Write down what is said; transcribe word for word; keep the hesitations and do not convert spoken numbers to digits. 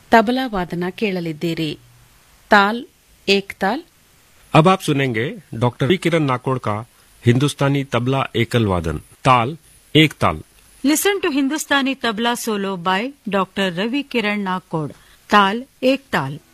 ತಬಲಾ ವಾದನ ಕೇಳಲಿದ್ದೀರಿ. ತಾಲ್ ಏಕ್ ತಾಲ್. अब आप सुनेंगे डॉक्टर रवि किरण नाकोड़ का हिंदुस्तानी तबला एकल वादन ताल एक ताल. Listen to Hindustani tabla solo by Doctor Ravi Kiran Nakod. Tal ek tal.